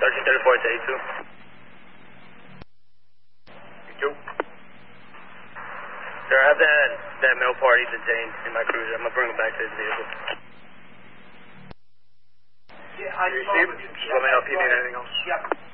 1334 to A2. You. Sir, I have that male party detained in my cruiser. I'm going to bring him back to his vehicle. Yeah, I received. Just let me know if you need anything else. Yep.